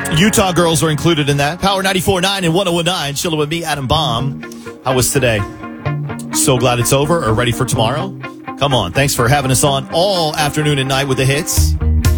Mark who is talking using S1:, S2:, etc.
S1: Utah girls are included in that. Power 94.9 and 101.9. Chilling with me, Adam Baum. How was today? So glad it's over or ready for tomorrow? Come on. Thanks for having us on all afternoon and night with the hits.